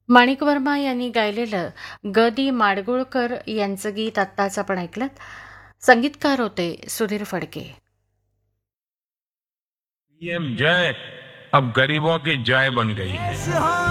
माणिक वर्मा यांनी गायलेलं ग दी माडगुळकर यांचं गीत आत्ताच आपण ऐकलं. संगीतकार होते सुधीर फडके. पीएम जय अब गरीबों की जय बन गई है.